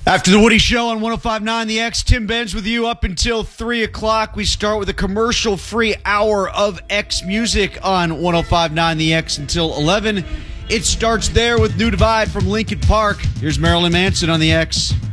After the Woody Show on 105.9 The X, Tim Benz with you up until 3 o'clock. We start with a commercial-free hour of X music on 105.9 The X until 11. It starts there with New Divide from Linkin Park. Here's Marilyn Manson on The X.